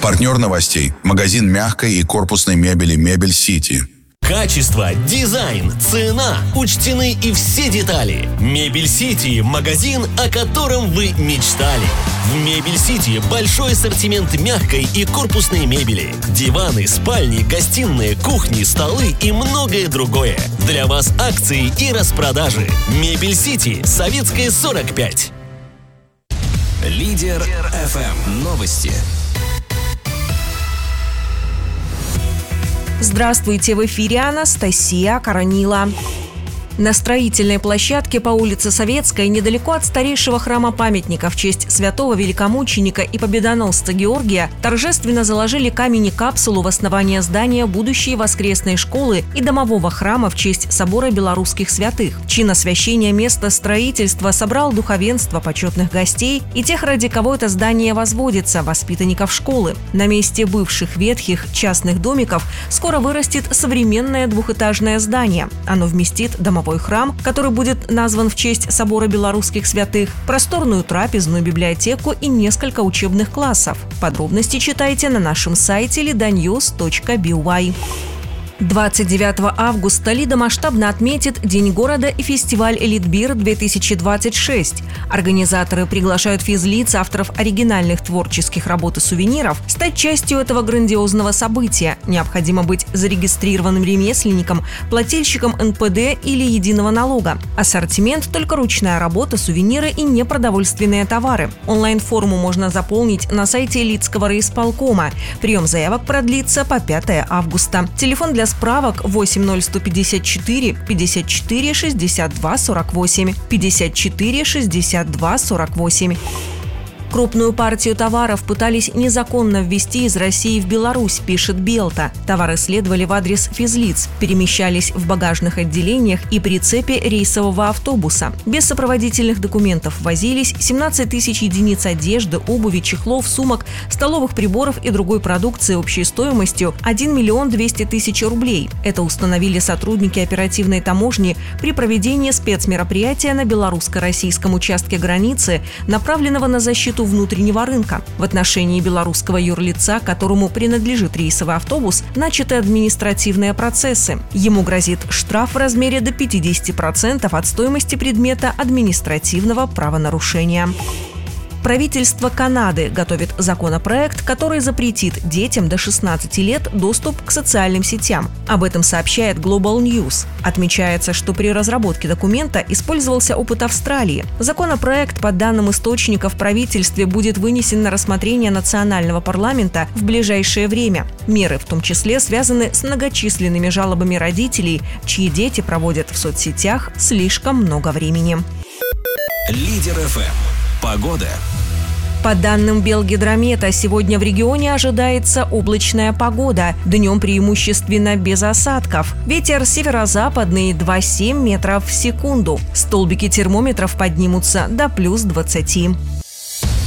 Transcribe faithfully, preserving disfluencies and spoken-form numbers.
Партнер новостей – магазин мягкой и корпусной мебели «Мебель Сити». Качество, дизайн, цена – учтены и все детали. «Мебель Сити» – магазин, о котором вы мечтали. В «Мебель Сити» большой ассортимент мягкой и корпусной мебели. Диваны, спальни, гостиные, кухни, столы и многое другое. Для вас акции и распродажи. «Мебель Сити», Советская, сорок пять. Лидер эф эм. Новости. Здравствуйте, в эфире Анастасия Коронила. На строительной площадке по улице Советской, недалеко от старейшего храма-памятника в честь святого великомученика и победоносца Георгия, торжественно заложили камень и капсулу в основание здания будущей воскресной школы и домового храма в честь собора белорусских святых. Чин освящения места строительства собрал духовенство, почетных гостей и тех, ради кого это здание возводится, воспитанников школы. На месте бывших ветхих частных домиков скоро вырастет современное двухэтажное здание. Оно вместит домовой храм, который будет назван в честь собора белорусских святых, просторную трапезную, библиотеку и несколько учебных классов. Подробности читайте на нашем сайте лиданьюз точка би уай. двадцать девятого августа Лида масштабно отметит День города и фестиваль «Элитбир две тысячи двадцать шесть». Организаторы приглашают физлиц, авторов оригинальных творческих работ и сувениров, стать частью этого грандиозного события. Необходимо быть зарегистрированным ремесленником, плательщиком эн пэ дэ или единого налога. Ассортимент – только ручная работа, сувениры и непродовольственные товары. Онлайн-форму можно заполнить на сайте Элитского райисполкома. Прием заявок продлится по пятого августа. Телефон для справок восемь ноль сто пятьдесят четыре пятьдесят четыре шестьдесят два сорок восемь пятьдесят четыре шестьдесят два сорок восемь. Крупную партию товаров пытались незаконно ввезти из России в Беларусь, пишет Белта. Товары следовали в адрес физлиц, перемещались в багажных отделениях и прицепе рейсового автобуса. Без сопроводительных документов возились семнадцать тысяч единиц одежды, обуви, чехлов, сумок, столовых приборов и другой продукции общей стоимостью один миллион двести тысяч рублей. Это установили сотрудники оперативной таможни при проведении спецмероприятия на белорусско-российском участке границы, направленного на защиту внутреннего рынка. В отношении белорусского юрлица, которому принадлежит рейсовый автобус, начаты административные процессы. Ему грозит штраф в размере до пятидесяти процентов от стоимости предмета административного правонарушения. Правительство Канады готовит законопроект, который запретит детям до шестнадцати лет доступ к социальным сетям. Об этом сообщает Global News. Отмечается, что при разработке документа использовался опыт Австралии. Законопроект, по данным источников, в правительстве будет вынесен на рассмотрение национального парламента в ближайшее время. Меры в том числе связаны с многочисленными жалобами родителей, чьи дети проводят в соцсетях слишком много времени. Лидер эф эм. Погода. По данным Белгидромета, сегодня в регионе ожидается облачная погода. Днем преимущественно без осадков. Ветер северо-западный два целых семь десятых метров в секунду. Столбики термометров поднимутся до плюс двадцати.